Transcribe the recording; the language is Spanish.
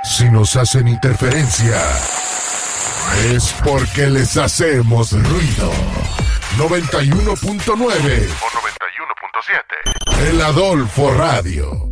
Si nos hacen interferencia, es porque les hacemos ruido. 91.9 o 91.7. El Adolfo Radio.